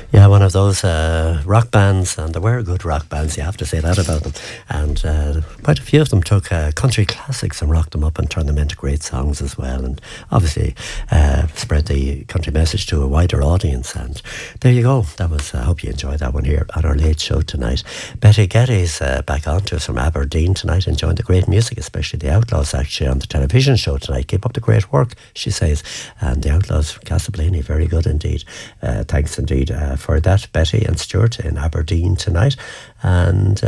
Yeah, one of those rock bands, and there were good rock bands, you have to say that about them. And quite a few of them took country classics and rocked them up and turned them into great songs as well. And obviously spread the country message to a wider audience. And there you go. That was, I hope you enjoyed that one here at our late show tonight. Betty Geddes back on to us from Aberdeen tonight, enjoying the great music, especially the Outlaws actually on the television show tonight. Keep up the great work, she says. And the Outlaws, Castleblaney, very good indeed. Thanks indeed for that, Betty and Stuart in Aberdeen tonight. And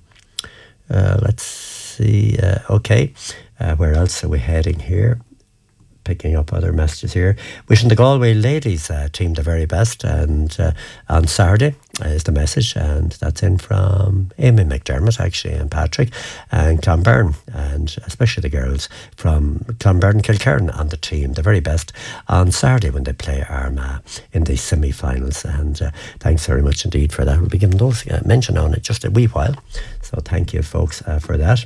let's see, okay, where else are we heading here? Picking up other messages here. Wishing the Galway ladies team the very best, and on Saturday is the message, and that's in from Amy McDermott actually, and Patrick and Clonberne, and especially the girls from Clonberne Kilkerran on the team, the very best on Saturday when they play Armagh in the semi-finals. And thanks very much indeed for that. We'll be giving those mention on it just a wee while, so thank you folks for that.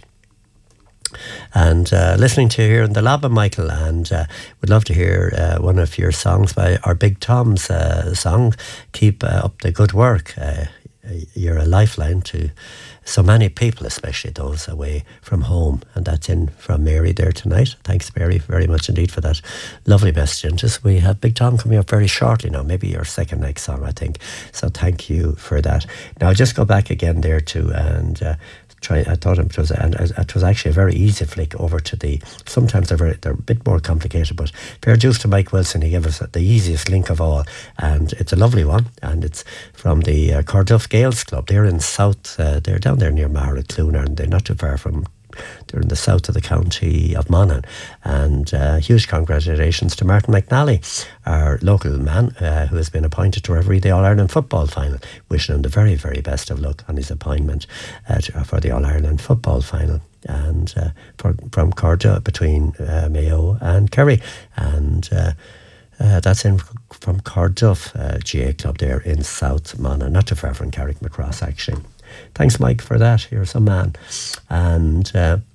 And listening to you here in the lab, Michael, and would love to hear one of your songs by our Big Tom's song, Keep Up the Good Work. You're a lifeline to so many people, especially those away from home. And that's in from Mary there tonight. Thanks, Mary, very much indeed for that lovely message. And just we have Big Tom coming up very shortly now, maybe your second next song, I think. So thank you for that. Now, I'll just go back again there too, and I thought it was actually a very easy flick over to the. Sometimes they're a bit more complicated, but fair dues to Mike Wilson. He gave us the easiest link of all, and it's a lovely one. And it's from the Carduff Gaels Club. They're in South. They're down there near Mara Clooner, and they're not too far from. They're in the south of the county of Monaghan. And huge congratulations to Martin McNally, our local man, who has been appointed to referee the All-Ireland football final. Wishing him the very, very best of luck on his appointment for the All-Ireland football final. And from Carduff, between Mayo and Kerry. And that's in from Carduff GA Club there in South Monaghan, not too far from Carrickmacross actually. Thanks, Mike, for that. You're some man. And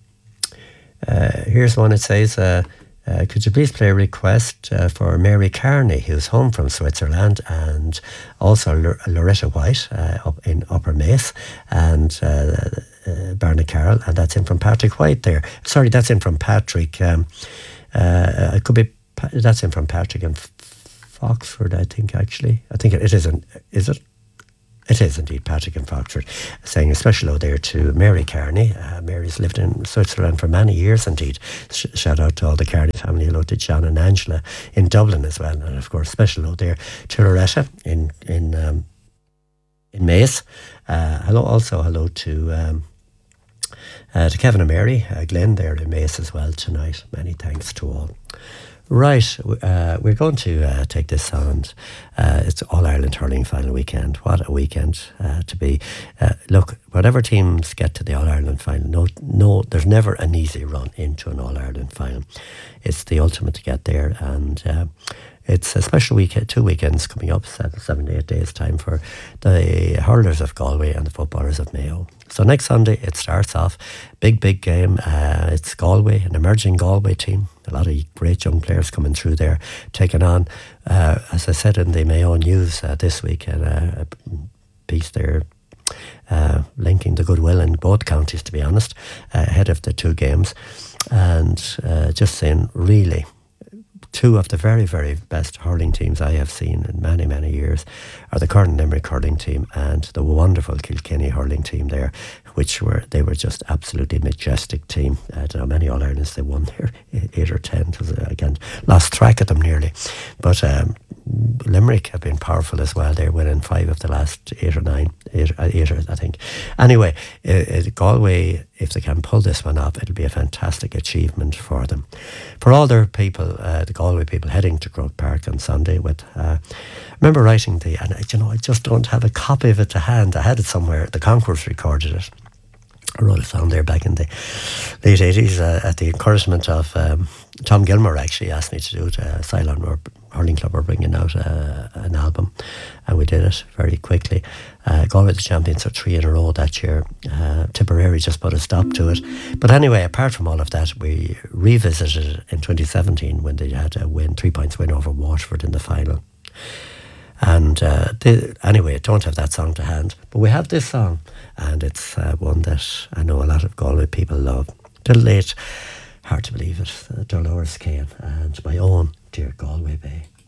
here's one. It says, could you please play a request for Mary Carney, who's home from Switzerland, and also Loretta White up in Upper Mace, and Barney Carroll, and that's in from Patrick White there. Sorry, that's in from Patrick. It could be, that's in from Patrick and Foxford, I think, actually. I think it isn't, is it? It is indeed Patrick in Foxford, saying a special hello there to Mary Carney. Mary's lived in Switzerland for many years indeed. Shout out to all the Carney family. Hello to John and Angela in Dublin as well. And of course, special hello there to Loretta in Mace. Hello to Kevin and Mary, Glenn there in Mace as well tonight. Many thanks to all. Right, we're going to take this on. It's All-Ireland Hurling Final Weekend. What a weekend to be. Look, whatever teams get to the All-Ireland Final, no, there's never an easy run into an All-Ireland Final. It's the ultimate to get there, and it's a special weekend, 2 weekends coming up, 7 to 8 days time for the hurlers of Galway and the footballers of Mayo. So next Sunday it starts off, big game. It's Galway, an emerging Galway team. A lot of great young players coming through there, taking on, as I said in the Mayo News this week, a piece there linking the goodwill in both counties, to be honest, ahead of the 2 games. And just saying, really, 2 of the very, very best hurling teams I have seen in many, many years are the Corn Limerick hurling team and the wonderful Kilkenny hurling team there, they were just absolutely majestic team. I don't know, many All-Irelands they won there, 8 or 10. Again, lost track of them nearly. But Limerick have been powerful as well. They're winning 5 of the last 8 or 9, I think. Anyway, Galway, if they can pull this one off, it'll be a fantastic achievement for them. For all their people, the Galway people heading to Croke Park on Sunday with, I remember writing I just don't have a copy of it to hand. I had it somewhere. The Concourse recorded it. I wrote it down there back in the late 80s at the encouragement of Tom Gilmore. Actually asked me to do it. Ceylon Hurling Club were bringing out an album, and we did it very quickly. Galway the champions are 3 in a row that year. Tipperary just put a stop to it. But anyway, apart from all of that, we revisited it in 2017 when they had a 3 points win over Waterford in the final. And And anyway, I don't have that song to hand, but we have this song, and it's one that I know a lot of Galway people love. The late, hard to believe it, Dolores Kane, and My Own Dear Galway Bay.